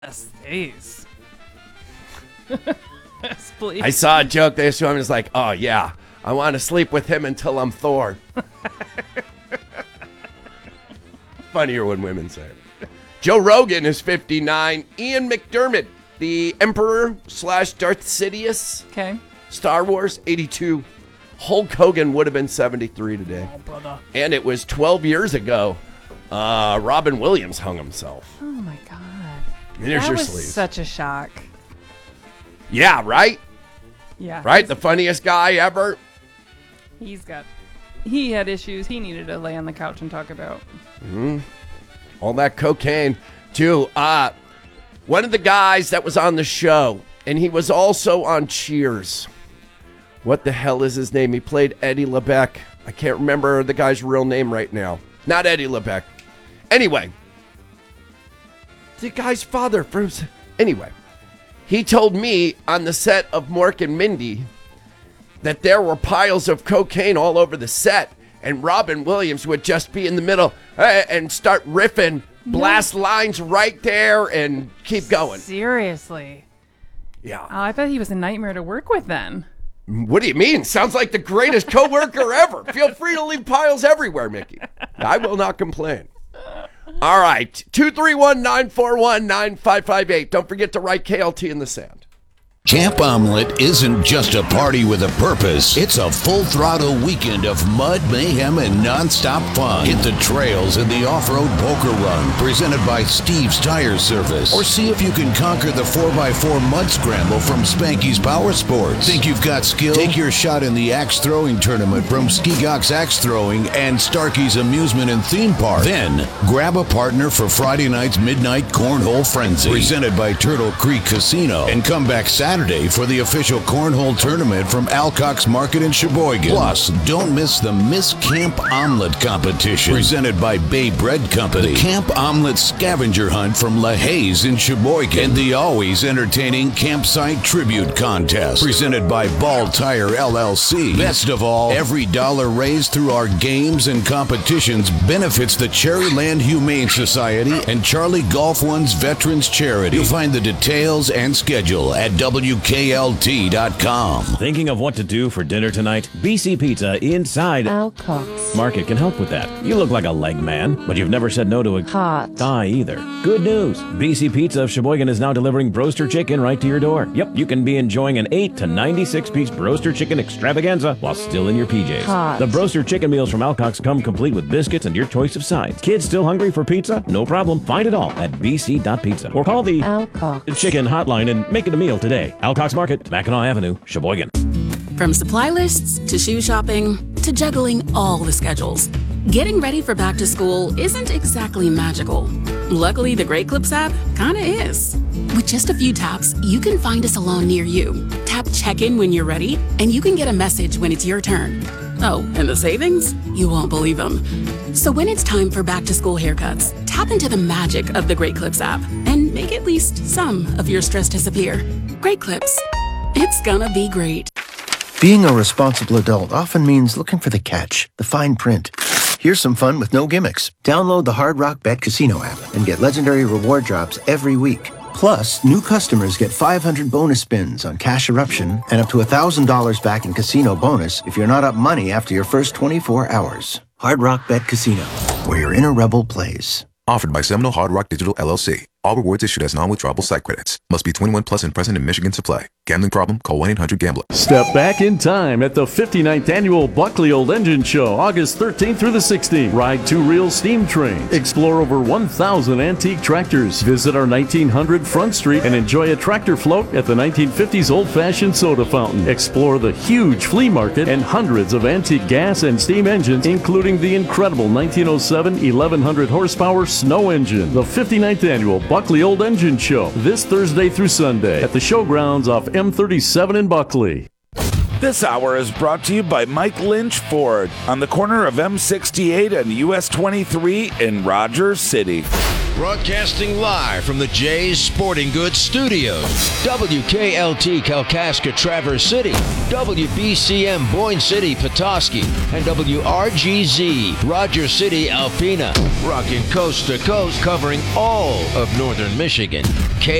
Yes, days. I saw a joke this one was like, oh yeah, I want to sleep with him until I'm Thor. Funnier when women say it. Joe Rogan is 59. Ian McDermott, the Emperor / Darth Sidious. Okay. Star Wars, 82. Hulk Hogan would have been 73 today. Oh, brother. And it was 12 years ago. Robin Williams hung himself. Oh, my God. There's that your was sleeve. such a shock. Yeah, right? Yeah. Right? The funniest guy ever. He had issues he needed to lay on the couch and talk about. Mm-hmm. All that cocaine, too. One of the guys that was on the show, and he was also on Cheers. What the hell is his name? He played Eddie LeBeck. I can't remember the guy's real name right now. Not Eddie LeBeck. Anyway. The guy's father. Anyway. He told me on the set of Mork and Mindy that there were piles of cocaine all over the set, and Robin Williams would just be in the middle and start riffing, blast lines right there, and keep going. Seriously? Yeah. Oh, I bet he was a nightmare to work with then. What do you mean? Sounds like the greatest coworker ever. Feel free to leave piles everywhere, Mickey. I will not complain. All right. 231-941-9558. Don't forget to write KLT in the sand. Camp Omelet isn't just a party with a purpose. It's a full-throttle weekend of mud, mayhem, and nonstop fun. Hit the trails in the off-road poker run, presented by Steve's Tire Service. Or see if you can conquer the 4x4 mud scramble from Spanky's Power Sports. Think you've got skill? Take your shot in the axe throwing tournament from Skigok's Axe Throwing and Starkey's Amusement and Theme Park. Then, grab a partner for Friday night's Midnight Cornhole Frenzy, presented by Turtle Creek Casino. And come back Saturday for the official cornhole tournament from Alcock's Market in Sheboygan. Plus, don't miss the Miss Camp Omelet competition, presented by Bay Bread Company. The Camp Omelet scavenger hunt from LaHaye's in Sheboygan. And the always entertaining Campsite Tribute Contest, presented by Ball Tire LLC. Best of all, every dollar raised through our games and competitions benefits the Cherryland Humane Society and Charlie Golf One's Veterans Charity. You'll find the details and schedule at WKLT.com. Thinking of what to do for dinner tonight? BC Pizza inside Alcock's Market can help with that. You look like a leg man, but you've never said no to a hot thigh either. Good news. BC Pizza of Sheboygan is now delivering Broaster Chicken right to your door. Yep, you can be enjoying an 8 to 96-piece Broaster Chicken extravaganza while still in your PJs. Hot. The Broaster Chicken meals from Alcock's come complete with biscuits and your choice of sides. Kids still hungry for pizza? No problem. Find it all at bc.pizza or call the Alcock's Chicken hotline and make it a meal today. Alcock's Market, Mackinac Avenue, Sheboygan. From supply lists to shoe shopping to juggling all the schedules, getting ready for back to school isn't exactly magical. Luckily, the Great Clips app kinda is. With just a few taps, you can find a salon near you. Tap check-in when you're ready, and you can get a message when it's your turn. Oh, and the savings? You won't believe them. So when it's time for back to school haircuts, tap into the magic of the Great Clips app and make at least some of your stress disappear. Great Clips. It's gonna be great. Being a responsible adult often means looking for the catch, the fine print. Here's some fun with no gimmicks. Download the Hard Rock Bet Casino app and get legendary reward drops every week. Plus, new customers get 500 bonus spins on Cash Eruption and up to $1,000 back in casino bonus if you're not up money after your first 24 hours. Hard Rock Bet Casino, where your inner rebel plays. Offered by Seminole Hard Rock Digital LLC. All rewards issued as non-withdrawable site credits. Must be 21 plus and present in Michigan to play. Gambling problem? Call 1-800-GAMBLER. Step back in time at the 59th Annual Buckley Old Engine Show, August 13th through the 16th. Ride 2 real steam trains. Explore over 1,000 antique tractors. Visit our 1900 Front Street and enjoy a tractor float at the 1950s old-fashioned soda fountain. Explore the huge flea market and hundreds of antique gas and steam engines, including the incredible 1907 1100 horsepower snow engine. The 59th Annual Buckley Old Engine Show, this Thursday through Sunday at the showgrounds off M37 in Buckley. This hour is brought to you by Mike Lynch Ford on the corner of M68 and US 23 in Rogers City. Broadcasting live from the Jay's Sporting Goods Studios. WKLT Kalkaska Traverse City, WBCM Boyne City Petoskey, and WRGZ Rogers City Alpena. Rocking coast to coast, covering all of northern Michigan.